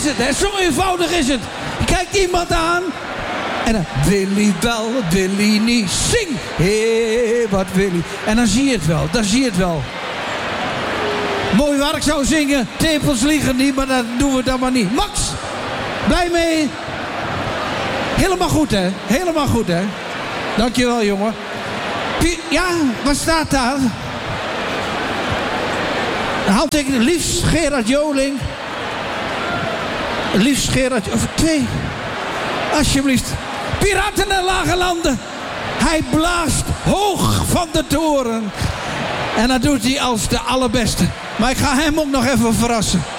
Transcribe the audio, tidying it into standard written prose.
het, hè. Zo eenvoudig is het. Je kijkt iemand aan. En dan wil hij wel, wil hij niet. Zing! Hé, wat wil hij? En dan zie je het wel, dan zie je het wel. Mooi waar ik zou zingen. Tepels liegen niet, maar dat doen we dan maar niet. Max, blij mee? Helemaal goed, hè? Helemaal goed, hè? Dankjewel, jongen. Ja, wat staat daar? De handtekening, liefst Gerard Joling. Liefst Gerard, of 2. Alsjeblieft. Piraten en lage landen. Hij blaast hoog van de toren. En dat doet hij als de allerbeste. Maar ik ga hem ook nog even verrassen.